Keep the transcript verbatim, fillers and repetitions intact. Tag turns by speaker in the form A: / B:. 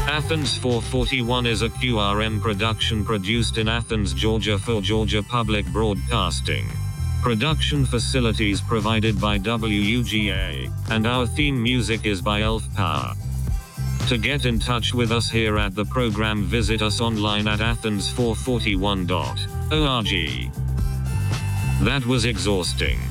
A: Athens four forty-one is a Q R M production produced in Athens, Georgia for Georgia Public Broadcasting. Production facilities provided by W U G A, and our theme music is by Elf Power. To get in touch with us here at the program, visit us online at athens four forty-one dot org. That was exhausting.